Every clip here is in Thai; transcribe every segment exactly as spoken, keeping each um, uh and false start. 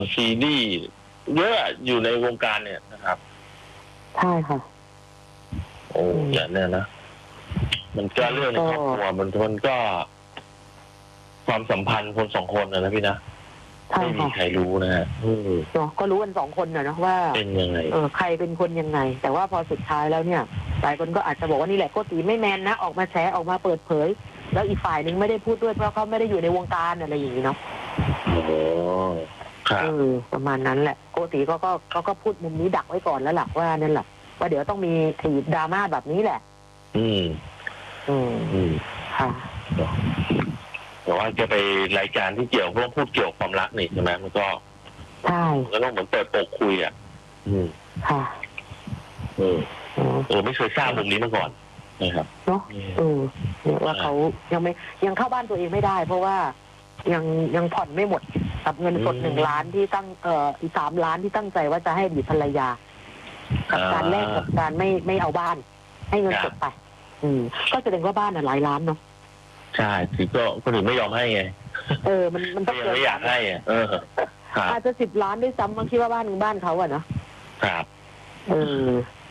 ซีรีส์เยอะอยู่ในวงการเนี่ยนะครับใช่ค่ะโอ้อย่างนี้นะมันก็เรื่องในครอบครัวมันมันก็ความสัมพันธ์คนสองคนนะนะพี่นะไม่มีใครรู้นะฮะเนาะก็รู้กันสองคนนะว่าเป็นยังไงเออใครเป็นคนยังไงแต่ว่าพอสุดท้ายแล้วเนี่ยหลายคนก็อาจจะบอกว่านี่แหละโกติไม่แมนนะออกมาแฉออกมาเปิดเผยแล้วอีกฝ่ายหนึ่งไม่ได้พูดด้วยเพราะเขาไม่ได้อยู่ในวงการอะไรอย่างนี้เนาะโอ้ครับเออประมาณนั้นแหละโกติก็ก็เขาก็พูดมุมนี้ดักไว้ก่อนแล้วหลักว่านั่นแหละว่าเดี๋ยวต้องมีถีบดราม่าแบบนี้แหละอืมอืมอืมค่ะแต่ว่าจะไปรายการที่เกี่ยวกับพูดเกี่ยวกับความรักนี่ใช่ไหมมันก็ใช่ก็ต้องเหมือนเปิดโปกคุยอ่ะอืมค่ะเออเออไม่เคยทราบมุมนี้มาก่อนนะครับเนาะเออเนี่ยว่าเขายังไม่ยังเข้าบ้านตัวเองไม่ได้เพราะว่ายังยังผ่อนไม่หมดกับเงินสดหนึ่งล้านที่ตั้งเอ่ออีกสามล้านที่ตั้งใจว่าจะให้อดีตภรรยากับการแลกกับการไม่ไม่เอาบ้านให้เงินสดไปอืมก็แสดงว่าบ้านอ่ะหลายล้านเนาะใช่ถึงก็คนอื่นไม่ยอมให้ไงเออมันมันต้องไม่อยากให้อ่ะเอออาจจะสิบล้านด้วยซ้ำบางคิดว่าบ้านหนึ่งบ้านเขาอะเนาะครับเออ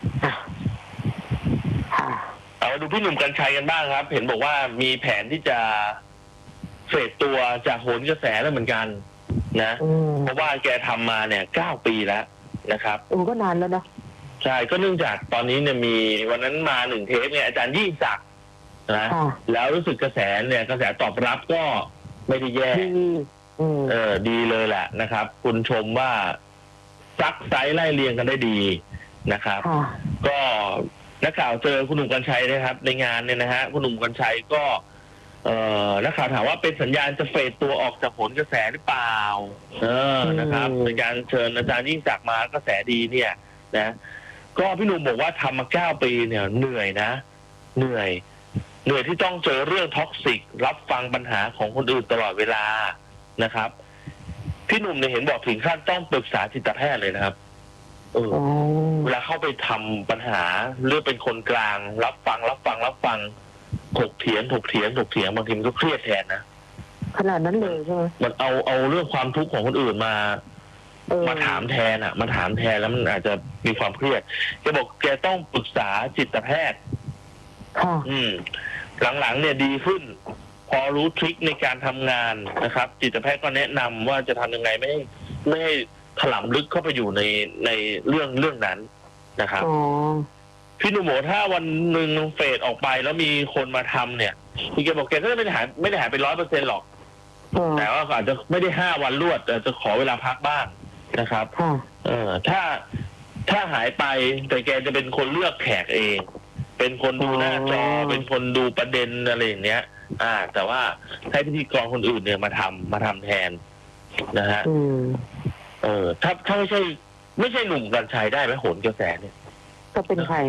เอาดูพี่หนุ่มกรรชัยกันบ้างครับเห็นบอกว่ามีแผนที่จะเฟดตัวจากโหนกระแสแล้วเหมือนกันนะเพราะว่าแกทำมาเนี่ยเก้าปีแล้วนะครับโอ้ก็นานแล้วนะใช่ก็เนื่องจากตอนนี้เนี่ยมีวันนั้นมาหนึ่งเทปเนี่ยอาจารย์ยิ่งศักดิ์นะแล้วรู้สึกกระแสเนี่ยกระแสตอบรับก็ไม่ได้แย่เออดีเลยแหละนะครับคุณชมว่าซักไซส์ไล่เรียงกันได้ดีนะครับก็นักข่าวเจอคุณหนุ่มกรรชัยนะครับในงานเนี่ยนะฮะคุณหนุ่มกรรชัยก็เอ่อนักข่าวถามว่าเป็นสัญญาณจะเฟดตัวออกจากโหนกระแสหรือเปล่าเออนะครับในการเชิญอาจารย์ยิ่งศักดิ์มากระแสดีเนี่ยนะก็พี่หนุ่มบอกว่าทำมาเก้าปีเนี่ยเหนื่อยนะเหนื่อยเหนื่อยที่ต้องเจอเรื่องท็อกซิกรับฟังปัญหาของคนอื่นตลอดเวลานะครับพี่หนุ่มเนี่ยเห็นบอกถึงขั้นต้องปรึกษาจิตแพทย์เลยนะครับเออเวลาเข้าไปทำปัญหาเรื่องเป็นคนกลางรับฟังรับฟังรับฟังถกเถียงถกเถียงถกเถียงบางทีมันก็เครียดแทนนะขนาดนั้นเลยใช่ไหมมันเอาเอาเรื่องความทุกข์ของคนอื่นมามาถามแทนอ่ะมาถามแทนแล้วมันอาจจะมีความเครียดแกบอกแกต้องปรึกษาจิตแพทย์อืมหลังๆเนี่ยดีขึ้นพอรู้ทริคในการทำงานนะครับจิตแพทย์ก็แนะนำว่าจะทำยังไงไม่ให้ไม่ให้ถลำลึกเข้าไปอยู่ในในเรื่องเรื่องนั้นนะครับพี่หนุ่มบอกถ้าวันหนึ่งเฟดออกไปแล้วมีคนมาทำเนี่ยพี่แกบอกแกก็ไม่ได้หายไม่ได้หายไปร้อยเปอร์เซ็นต์หรอกแต่ว่าอาจจะไม่ได้ห้าวันรวดแต่จะขอเวลาพักบ้างนะครับเออถ้าถ้าหายไปแต่แกจะเป็นคนเลือกแขกเองเป็นคนดูหน้าจอเป็นคนดูประเด็นอะไรอย่างเนี้ยอ่าแต่ว่าให้พิธีกรคนอื่นเนี่ยมาทำมาทำแทนนะฮะเออถ้าถ้าไม่ใช่ไม่ใช่หนุ่มกรรชัยได้ไหมโหนกระแสเนี่ยก็เป็นใคร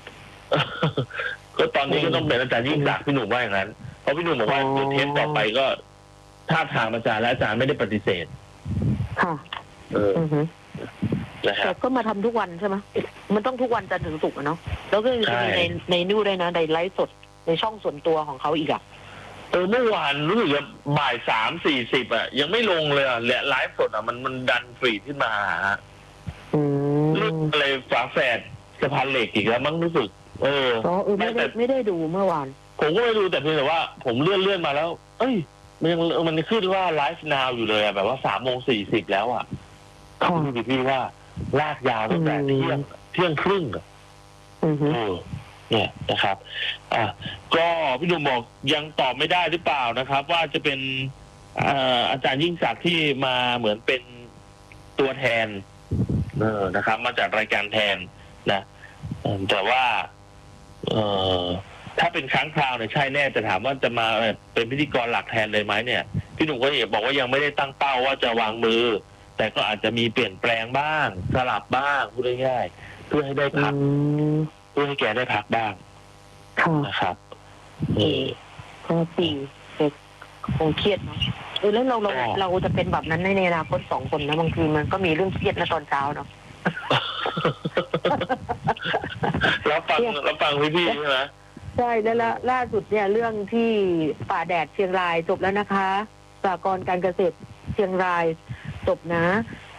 ก็ตอนนี้ก็ต้องเป็นอาจารย์ยิ่งศักดิ์พี่หนุ่มว่าอย่างนั้นเพราะพี่หนุ่มบอกว่าเดี๋ยวเทปต่อไปก็ถ้าทางอาจารย์และอาจารย์ไม่ได้ปฏิเสธค่ะเออแต่ก็มาทำทุกวันใช่ไหมมันต้องทุกวันจันทร์ถึงศุกร์เนาะแล้วก็จะมีในในนู่นด้วยนะในไลฟ์สดในช่องส่วนตัวของเขาอีกอ่ะเออเมื่อวานรู้สึกว่าบ่ายสามสี่สิบอ่ะยังไม่ลงเลยอ่ะและไลฟ์สดอ่ะมันมันดันฟีดขึ้นมาฮะเรื่องอะไรฝาแฝดสะพานเหล็กอีกแล้วมั้งรู้สึกเออไม่ได้ไม่ได้ดูเมื่อวานผมก็ไม่ดูแต่เพียงแต่ว่าผมเลื่อนเลื่อนมาแล้วเอ้ยมันยังมันขึ้นว่าไลฟ์นาวอยู่เลยอ่ะแบบว่าสามโมงสี่สิบแล้วอ่ะพี่พี่ว่าลากยาวตั้งแต่เที่ยงเที่ยงครึ่งอ่ะเออเนี่ยนะครับอ่ะก็พี่หนุ่มบอกยังตอบไม่ได้หรือเปล่านะครับ ว่าจะเป็นอาจารย์ยิ่งศักดิ์ที่มาเหมือนเป็นตัวแทนเออนะครับมาจากรายการแทนนะแต่ว่าเออถ้าเป็นครั้งคราวเนี่ยใช่แน่จะถามว่าจะมาเป็นพิธีกรหลักแทนเลยไหมเนี่ยพี่หนุ่มก็บอกว่ายังไม่ได้ตั้งเป้าว่าจะวางมือแต่ก็อาจจะมีเปลี่ยนแปลงบ้างสลับบ้างพูดง่ายๆเพื่อให้ได้พักเพื่อให้แกได้พักบ้างนะครับเออก็ปีคงเครียดเนาะเออแล้วเราเราเราจะเป็นแบบนั้นในอนาคตสองคนนะบางทีมันก็มีเรื่องเครียดนะตอนเช้าเนาะแล้วฟังแล้วฟังพี่ๆใช่ไหมใช่แล้วล่าสุดเนี่ยเรื่องที่ป่าแดดเชียงรายจบแล้วนะคะสหกรณ์การเกษตรเชียงรายจบนะ